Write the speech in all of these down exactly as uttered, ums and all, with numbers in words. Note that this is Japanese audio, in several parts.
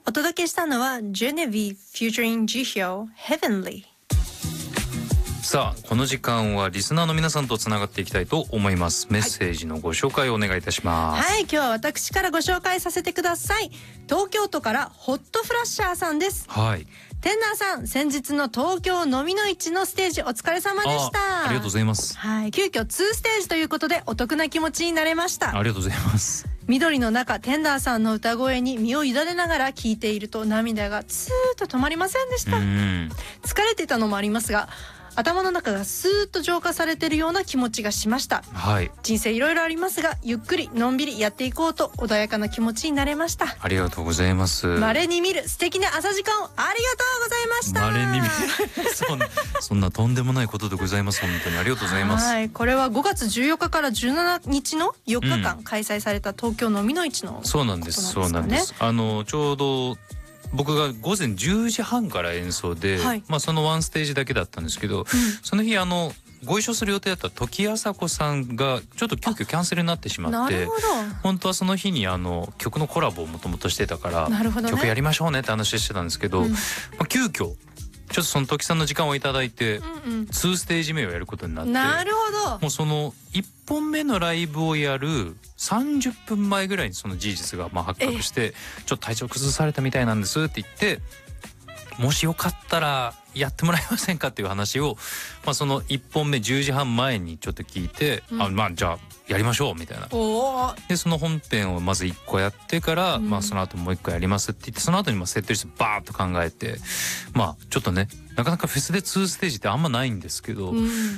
お届けしたのは Genevieve featuring Jihyo Heavenly。 さあこの時間はリスナーの皆さんとつながっていきたいと思います。メッセージのご紹介をお願いいたします。 はい、今日は私からご紹介させてください。東京都からホットフラッシャーさんです。 はい、 テンダーさん、先日の東京飲みの市のステージお疲れ様でした。 あ, ありがとうございます。 はい、急遽にステージということでお得な気持ちになれました。 ありがとうございます。 緑の中、テンダーさんの歌声に身を委ねながら聴いていると涙がツーッと止まりませんでした。 うん疲れていたのもありますが、頭の中がスーッと浄化されているような気持ちがしました。 はい、 人生いろいろありますが、ゆっくりのんびりやっていこうと穏やかな気持ちになれました。 ありがとうございます。 稀に見る素敵な朝時間をありがとうございました。 稀に見るそんなそんなとんでもないことでございます。本当にありがとうございます。 はい、これはごがつじゅうよっかからじゅうしちにちのよっかかん開催された東京飲みの市の、 うん、そうなんです、そうなんです。あのちょうど僕が午前じゅうじはんから演奏で、はい、まあそのワンステージだけだったんですけど、うん、その日あのご一緒する予定だった時あさこさんがちょっと急遽キャンセルになってしまって、本当はその日にあの曲のコラボをもともとしてたから、なるほどね、曲やりましょうねって話してたんですけど、うん、まあ、急遽ちょっとその時さんの時間をいただいて、うんうん、にステージ目をやることになって、 なるほど、 もうそのいっぽんめのライブをやるさんじゅっぷんまえぐらいにその事実がまあ発覚して、ちょっと体調崩されたみたいなんですって言って、もしよかったらやってもらえませんかっていう話を、まあ、そのいっぽんめじゅうじはんまえにちょっと聞いて、うん、あまあじゃあやりましょうみたいな。でその本編をまずいっこやってから、うん、まあその後もういっこやりますって言って、その後にまあセットリストバーッと考えて、まあちょっとねなかなかフェスでにステージってあんまないんですけど、うん、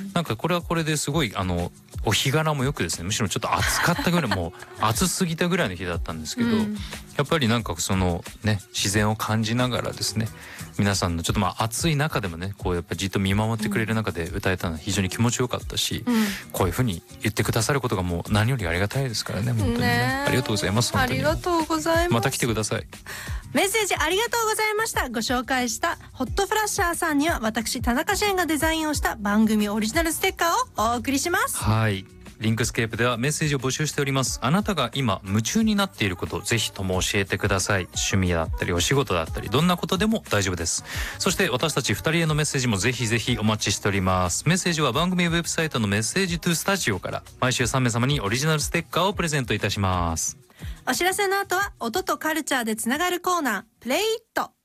なんかこれはこれですごいあのお日柄もよくですね、むしろちょっと暑かったぐらいもう暑すぎたぐらいの日だったんですけど、うん、やっぱりなんかそのね自然を感じながらですね、皆さんのちょっとまあ暑い中でもねこうやっぱじっと見守ってくれる中で歌えたのは非常に気持ちよかったし、うん、こういうふうに言ってくださることがもう何よりありがたいですからね、本当にね、ね、ありがとうございます。本当にありがとうございます。 また来てください。 メッセージありがとうございました。ご紹介したホットフラッシャーさんには私田中健がデザインをした番組オリジナルステッカーをお送りします。 はい、リンクスケープではメッセージを募集しております。あなたが今夢中になっていること、ぜひとも教えてください。趣味だったりお仕事だったりどんなことでも大丈夫です。そして私たちふたりへのメッセージもぜひぜひお待ちしております。メッセージは番組ウェブサイトのメッセージトゥスタジオから毎週さんめい様にオリジナルステッカーをプレゼントいたします。 お知らせの後は音とカルチャーでつながるコーナープレイイット。